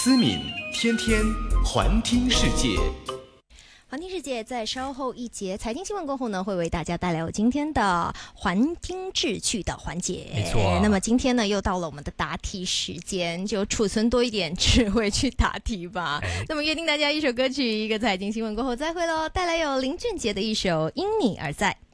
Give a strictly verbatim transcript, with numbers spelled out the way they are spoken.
思敏天天环听世界。 环听世界在稍后一节财经新闻过后呢，会为大家带来有今天的环听智趣的环节。 没错。 那么今天呢，又到了我们的答题时间，就储存多一点智慧去答题吧。哎、那么约定大家一首歌曲，一个财经新闻过后再会喽。带来有林俊杰的一首《因你而在》。